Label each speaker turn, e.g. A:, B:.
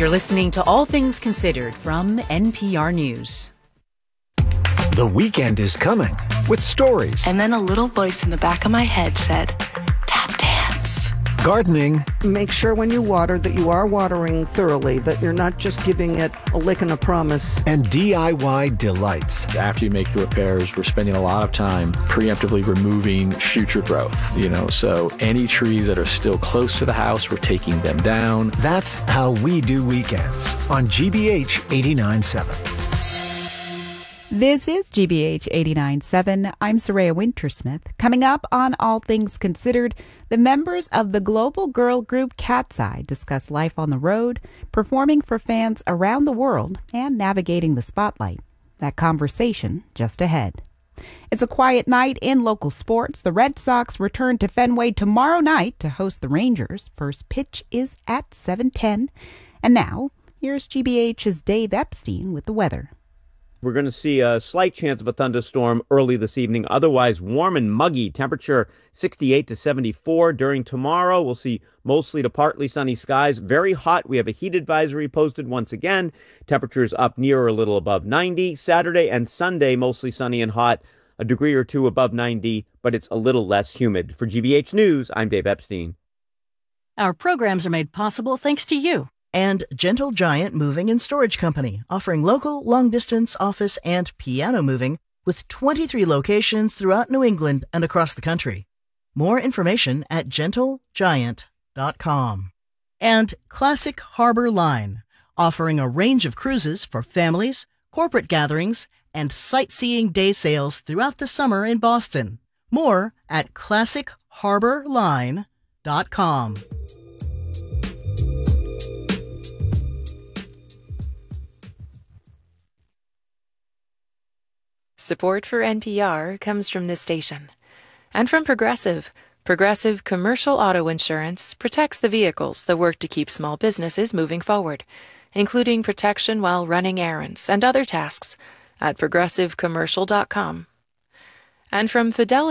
A: You're listening to All Things Considered from NPR News.
B: The weekend is coming with stories.
C: And then a little voice in the back of my head said, tap dance.
B: Gardening.
D: Make sure when you water that you are watering thoroughly, that you're not just giving it a lick and a promise.
B: And DIY delights.
E: After you make the repairs, we're spending a lot of time preemptively removing future growth, so any trees that are still close to the house, we're taking them down.
B: That's how we do weekends on GBH 89.7.
F: This is GBH 89.7. I'm Soraya Wintersmith. Coming up on All Things Considered, the members of the global girl group Cat's Eye discuss life on the road, performing for fans around the world, and navigating the spotlight. That conversation just ahead. It's a quiet night in local sports. The Red Sox return to Fenway tomorrow night to host the Rangers. First pitch is at 7:10. And now, here's GBH's Dave Epstein with the weather.
G: We're going to see a slight chance of a thunderstorm early this evening. Otherwise, warm and muggy. Temperature 68 to 74. During tomorrow, we'll see mostly to partly sunny skies. Very hot. We have a heat advisory posted once again. Temperatures up near or a little above 90. Saturday and Sunday, mostly sunny and hot. A degree or two above 90, but it's a little less humid. For GBH News, I'm Dave Epstein.
H: Our programs are made possible thanks to you.
I: And Gentle Giant Moving and Storage Company, offering local, long-distance, office, and piano moving with 23 locations throughout New England and across the country. More information at gentlegiant.com. And Classic Harbor Line, offering a range of cruises for families, corporate gatherings, and sightseeing day sails throughout the summer in Boston. More at classicharborline.com.
J: Support for NPR comes from this station and from Progressive. Progressive Commercial Auto Insurance protects the vehicles that work to keep small businesses moving forward, including protection while running errands and other tasks at progressivecommercial.com. And from Fidelity.